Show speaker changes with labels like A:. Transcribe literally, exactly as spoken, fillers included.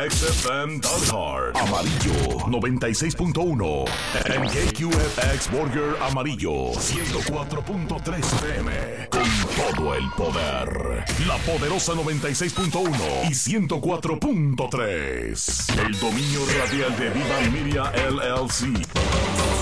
A: X F M Dalhart Amarillo noventa y seis punto uno. En K Q F X Burger Amarillo ciento cuatro punto tres F M. Con todo el poder. La poderosa noventa y seis punto uno y ciento cuatro punto tres. El dominio radial de Viva Media L L C.